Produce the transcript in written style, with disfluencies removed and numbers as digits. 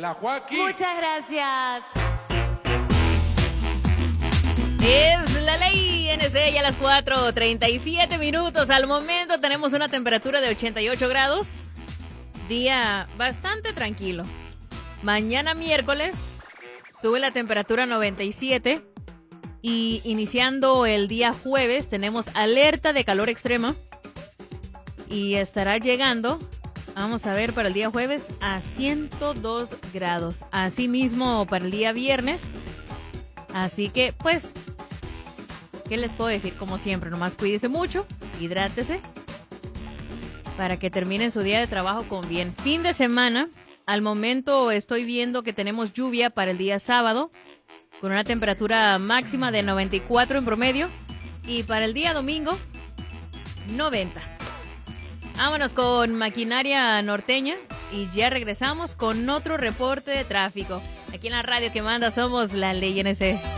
La Joaquín. Muchas gracias. Es la ley NC ya a las 4:37 minutos. Al momento tenemos una temperatura de 88 grados. Día bastante tranquilo. Mañana miércoles sube la temperatura a 97. Y iniciando el día jueves tenemos alerta de calor extrema. Y estará llegando, vamos a ver, para el día jueves a 102 grados. Asimismo para el día viernes. Así que pues, ¿qué les puedo decir? Como siempre, nomás cuídese mucho, hidrátese, para que terminen su día de trabajo con bien. Fin de semana, al momento estoy viendo que tenemos lluvia para el día sábado, con una temperatura máxima de 94 en promedio, y para el día domingo, 90. Vámonos con maquinaria norteña, y ya regresamos con otro reporte de tráfico. Aquí en la radio que manda somos la ley NC.